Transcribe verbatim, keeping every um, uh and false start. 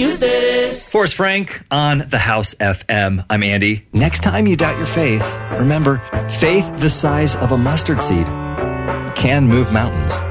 use this. Forrest Frank on the House F M. I'm Andy. Next time you doubt your faith, remember, faith the size of a mustard seed can move mountains.